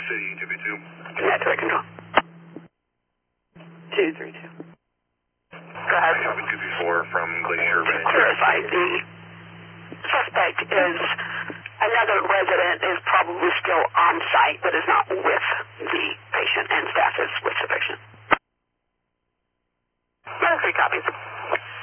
City, 232. Yeah, direct control. 232. Go ahead. 234 from Glacier Ridge. Clarify, the suspect is another resident, is probably still on site, but is not with the